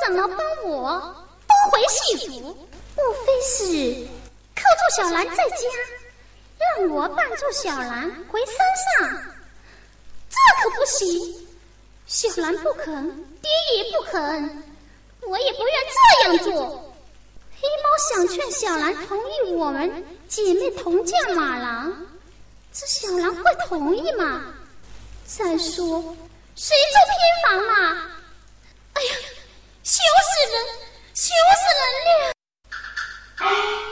长老帮我夺回戏服，莫非是扣住小兰在家，让我伴住小兰回山上？这可不行，小兰不肯，爹也不肯，我也不愿这样做。黑猫想劝小兰同意我们姐妹同嫁马郎，这小兰会同意吗？再说谁住偏房啊？哎呀，羞死人，羞死人了！